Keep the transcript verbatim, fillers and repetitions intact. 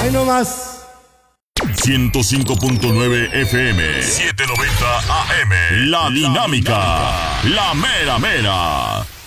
Ahí nomás. ciento cinco punto nueve F M, setecientos noventa A M. La Dinámica, la mera mera.